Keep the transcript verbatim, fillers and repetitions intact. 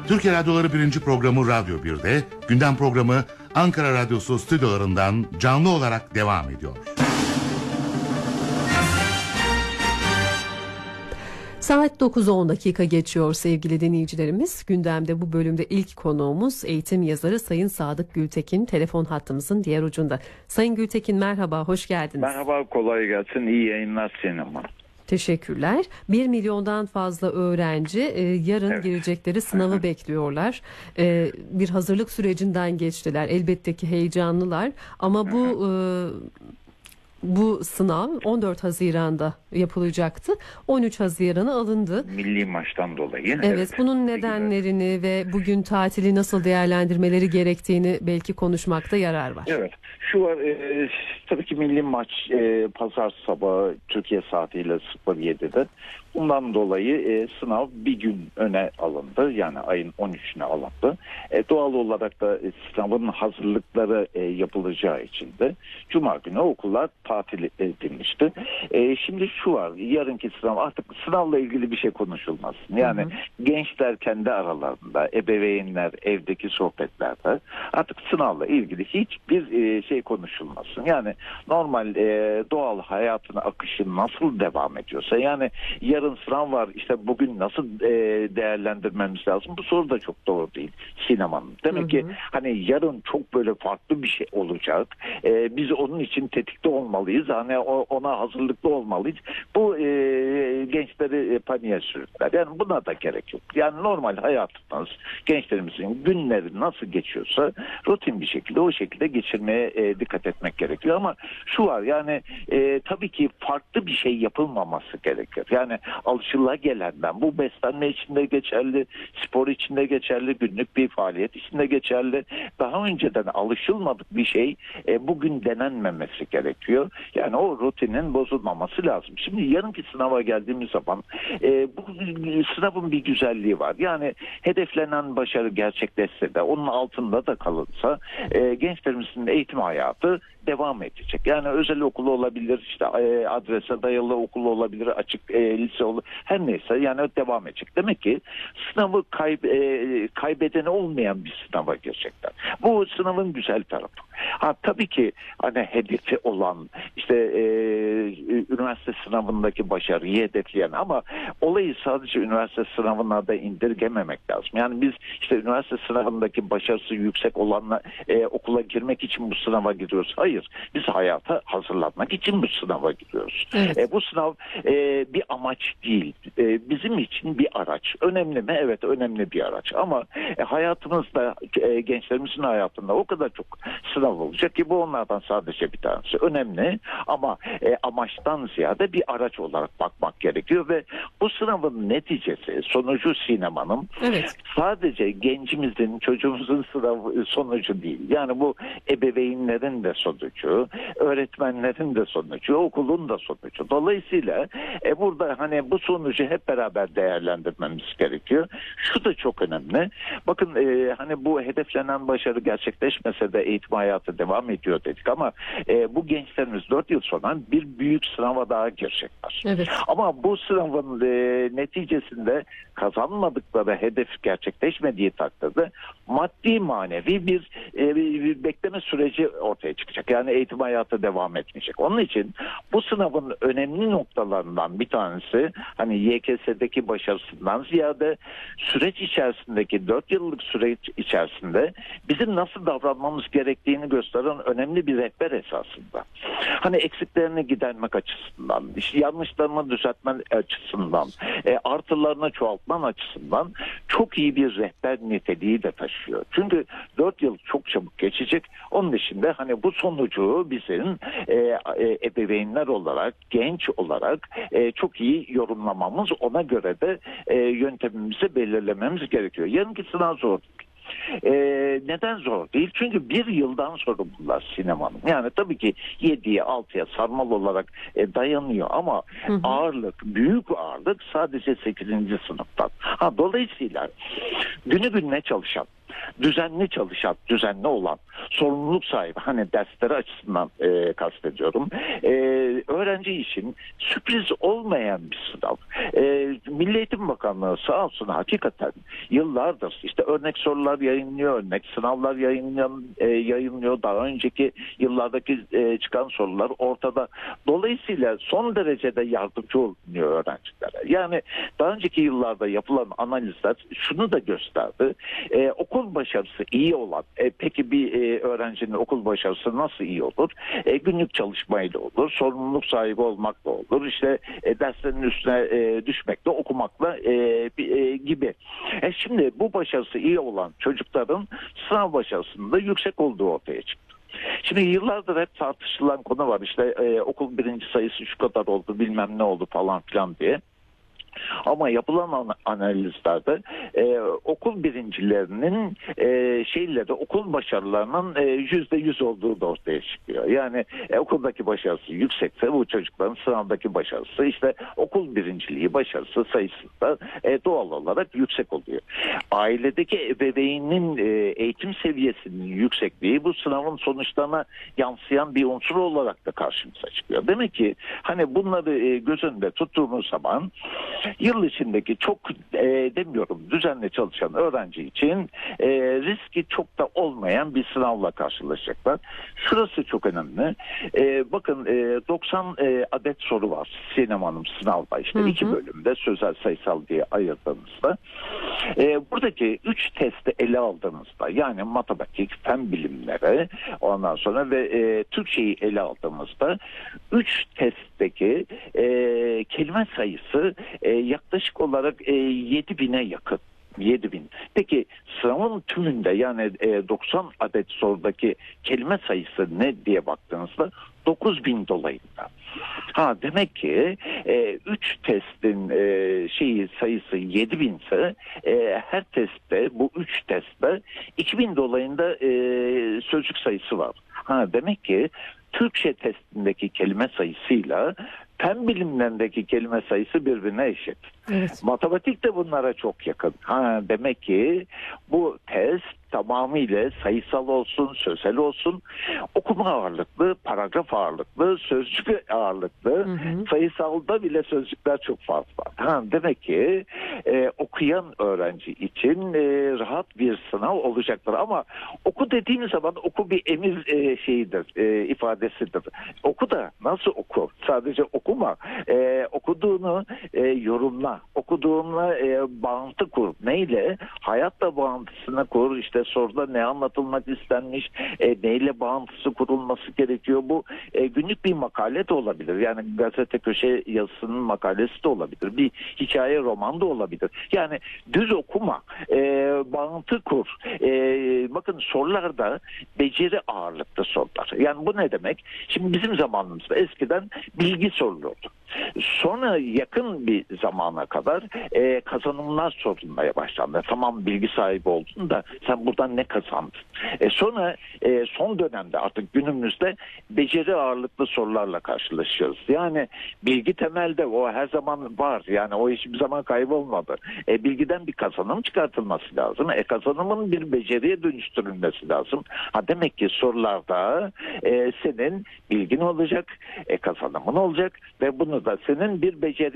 Türkiye Radyoları birinci programı Radyo bir'de, gündem programı Ankara Radyosu stüdyolarından canlı olarak devam ediyor. Saat dokuz on dakika geçiyor sevgili dinleyicilerimiz. Gündemde bu bölümde ilk konuğumuz eğitim yazarı Sayın Sadık Gültekin, telefon hattımızın diğer ucunda. Sayın Gültekin merhaba, hoş geldiniz. Merhaba, kolay gelsin, iyi yayınlar Sinem. Teşekkürler. Bir milyondan fazla öğrenci e, yarın evet. girecekleri sınavı bekliyorlar. E, bir hazırlık sürecinden geçtiler. Elbette ki heyecanlılar ama bu e, bu sınav on dört Haziran'da yapılacaktı. on üç Haziran'a alındı. Milli maçtan dolayı. Evet, evet. bunun nedenlerini ve bugün tatili nasıl değerlendirmeleri gerektiğini belki konuşmakta yarar var. Evet. Şu var, e, tabii ki milli maç e, pazar sabahı Türkiye saatiyle sıfır yedide. Bundan dolayı e, sınav bir gün öne alındı. Yani ayın on üçüne alındı. E, doğal olarak da e, sınavın hazırlıkları e, yapılacağı için de Cuma günü okullar tatil edilmişti. E, şimdi şu var, yarınki sınav artık sınavla ilgili bir şey konuşulmasın. Yani hı hı. gençler kendi aralarında, ebeveynler evdeki sohbetlerde artık sınavla ilgili hiçbir e, şey konuşulmasın. Yani normal e, doğal hayatın akışı nasıl devam ediyorsa, yani yarın sınav var, işte bugün nasıl e, değerlendirmemiz lazım? Bu soru da çok doğru değil Sinem Hanım. Demek hı hı. ki hani yarın çok böyle farklı bir şey olacak. E, biz onun için tetikte olmalıyız. Hani ona hazırlıklı olmalıyız. Bu e, gençleri e, paniğe sürükler. Yani buna da gerek yok. Yani normal hayatımız, gençlerimizin günleri nasıl geçiyorsa rutin bir şekilde o şekilde geçirmeye e, dikkat etmek gerekiyor. Ama şu var, yani e, tabii ki farklı bir şey yapılmaması gerekir. Yani alışılagelenden, bu beslenme içinde geçerli, spor içinde geçerli, günlük bir faaliyet içinde geçerli. Daha önceden alışılmadık bir şey e, bugün denenmemesi gerekiyor. Yani o rutinin bozulmaması lazım. Şimdi yarınki sınava geldiğimiz zaman e, bu sınavın bir güzelliği var. Yani hedeflenen başarı gerçekleşse de, onun altında da kalınsa e, gençlerimizin eğitim hayatı devam edecek. Yani özel okulu olabilir, işte e, adrese dayalı okulu olabilir, açık e, lise olur, her neyse, yani devam edecek. Demek ki sınavı kayb e, kaybedeni olmayan bir sınava girecekler. Bu sınavın güzel tarafı. Ha, tabii ki hani hedefi olan, işte e, üniversite sınavındaki başarıyı hedefleyen, ama olayı sadece üniversite sınavına da indirgememek lazım. Yani biz işte üniversite sınavındaki başarısı yüksek olanla e, okula girmek için bu sınava giriyoruz. Hayır. Biz hayata hazırlanmak için bu sınava giriyoruz. Evet. E, bu sınav e, bir amaç değil. E, bizim için bir araç. Önemli mi? Evet, önemli bir araç. Ama e, hayatımızda, e, gençlerimizin hayatında o kadar çok sınav olacak ki bu onlardan sadece bir tanesi. Önemli ama e, amaçtan ziyade bir araç olarak bakmak gerekiyor ve bu sınavın neticesi, sonucu Sinem Hanım, evet, sadece gencimizin, çocuğumuzun sınavı sonucu değil. Yani bu ebeveynlerin de sonucu, öğretmenlerin de sonucu, okulun da sonucu. Dolayısıyla e, burada hani bu sonucu hep beraber değerlendirmemiz gerekiyor. Şu da çok önemli. Bakın e, hani bu hedeflenen başarı gerçekleşmese de eğitim hayatı devam ediyor dedik ama e, bu gençlerimiz dört yıl sonra bir büyük sınava daha girecekler. Evet. Ama bu sınavın e, neticesinde kazanmadıkları hedef gerçekleşmediği takdirde maddi manevi bir, e, bir bekleme süreci ortaya çıkacak. Yani eğitim hayatı devam etmeyecek. Onun için bu sınavın önemli noktalarından bir tanesi, hani Y K S'deki başarısından ziyade süreç içerisindeki, dört yıllık süreç içerisinde bizim nasıl davranmamız gerektiğini gösteren önemli bir rehber esasında. Hani eksiklerini gidermek açısından, işte yanlışlarını düzeltme açısından, e, artılarını çoğaltman açısından çok iyi bir rehber niteliği de taşıyor. Çünkü dört yıl çok çabuk geçecek. Onun dışında hani bu sonucu bizim e, e, ebeveynler olarak, genç olarak e, çok iyi yorumlamamız, ona göre de e, yöntemimizi belirlememiz gerekiyor. Yarınki sınav zor. Ee, neden zor değil? Çünkü bir yıldan sonra bunlar Sinem Hanım. Yani tabii ki yediye altıya sarmal olarak e, dayanıyor ama hı hı. ağırlık, büyük ağırlık sadece sekizinci sınıftan. Ha, dolayısıyla günü gününe çalışan, düzenli çalışan, düzenli olan, sorumluluk sahibi, hani dersleri açısından e, kastediyorum. E, öğrenci için sürpriz olmayan bir sınav. E, Milli Eğitim Bakanlığı sağ olsun hakikaten yıllardır işte örnek sorular yayınlıyor, örnek sınavlar yayınlıyor, e, yayınlıyor. Daha önceki yıllardaki e, çıkan sorular ortada. Dolayısıyla son derecede yardımcı oluyor öğrencilere. Yani daha önceki yıllarda yapılan analizler şunu da gösterdi. E, okul başarısı iyi olan, e, peki bir e, öğrencinin okul başarısı nasıl iyi olur? E, günlük çalışmayla olur, sorumluluk sahibi olmakla olur, işte e, derslerin üstüne e, düşmekle, okumakla e, e, gibi. E, şimdi bu başarısı iyi olan çocukların sınav başarısının da yüksek olduğu ortaya çıktı. Şimdi yıllardır hep tartışılan konu var. İşte e, okul birinci sayısı şu kadar oldu, bilmem ne oldu falan filan diye. Ama yapılan analizlerde e, okul birincilerinin e, şeyleri, okul başarılarının e, yüzde yüz olduğu da ortaya çıkıyor. Yani e, okuldaki başarısı yüksekse bu çocukların sınavdaki başarısı, işte okul birinciliği başarısı sayısı da e, doğal olarak yüksek oluyor. Ailedeki ebeveynin e, eğitim seviyesinin yüksekliği bu sınavın sonuçlarına yansıyan bir unsur olarak da karşımıza çıkıyor. Demek ki hani bunları e, göz önünde tuttuğumuz zaman yıl içindeki çok e, demiyorum düzenli çalışan öğrenci için e, riski çok da olmayan bir sınavla karşılaşacaklar. Şurası çok önemli. E, bakın e, doksan e, adet soru var Sinem Hanım sınavda, işte hı hı. iki bölümde sözel sayısal diye ayırdığınızda. E, buradaki üç testi ele aldığınızda, yani matematik, fen bilimleri, ondan sonra ve e, Türkçeyi ele aldığımızda üç testteki e, kelime sayısı e, yaklaşık olarak e, yedi bine yakın. yedi bin. Peki sınavın tümünde, yani e, doksan adet sorudaki kelime sayısı ne diye baktığınızda dokuz bin dolayında. Ha, demek ki üç e, testin e, şeyi sayısı yedi bin ise e, her testte, bu üç testte iki bin dolayında e, sözcük sayısı var. Ha, demek ki Türkçe testindeki kelime sayısıyla fen bilimlerindeki kelime sayısı birbirine eşit. Evet. Matematik de bunlara çok yakın. Ha, demek ki bu test tamamıyla sayısal olsun, sözel olsun, okuma ağırlıklı, paragraf ağırlıklı, sözcük ağırlıklı, hı hı. sayısalda bile sözcükler çok fazla. Ha, demek ki e, okuyan öğrenci için e, rahat bir sınav olacaktır. Ama oku dediğimiz zaman oku bir emir e, şeyidir, e, ifadesidir. Oku da nasıl oku? Sadece okuma. E, okuduğunu e, yorumla. Okuduğunla e, bağıntı kur. Neyle? Hayatla bağıntısını kur. İşte soruda ne anlatılmak istenmiş, e, neyle bağıntısı kurulması gerekiyor. Bu e, günlük bir makale de olabilir. Yani gazete köşe yazısının makalesi de olabilir. Bir hikaye, roman da olabilir. Yani düz okuma, e, bağıntı kur. E, bakın sorularda beceri ağırlıklı sorular. Yani bu ne demek? Şimdi bizim zamanımızda eskiden bilgi soruluyordu. Sonra yakın bir zamana kadar e, kazanımlar sorulmaya başlandı. Tamam, bilgi sahibi oldun da sen buradan ne kazandın? E, sonra e, son dönemde artık günümüzde beceri ağırlıklı sorularla karşılaşıyoruz. Yani bilgi temelde o her zaman var. Yani o hiçbir zaman kaybolmadı. E, bilgiden bir kazanım çıkartılması lazım. E, kazanımın bir beceriye dönüştürülmesi lazım. Ha, demek ki sorularda e, senin bilgin olacak, e, kazanımın olacak ve bunu da senin bir beceri